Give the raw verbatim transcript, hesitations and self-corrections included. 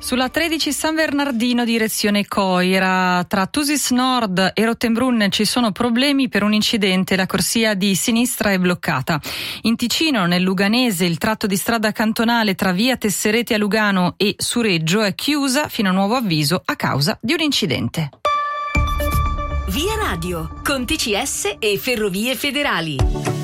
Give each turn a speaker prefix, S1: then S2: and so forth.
S1: Sulla tredici San Bernardino direzione Coira, tra Thusis Nord e Rottenbrunn ci sono problemi per un incidente, la corsia di sinistra è bloccata. In Ticino, nel Luganese, il tratto di strada cantonale tra via Tessereti a Lugano e Sureggio è chiusa fino a nuovo avviso a causa di un incidente.
S2: Via Radio, con T C S e Ferrovie Federali.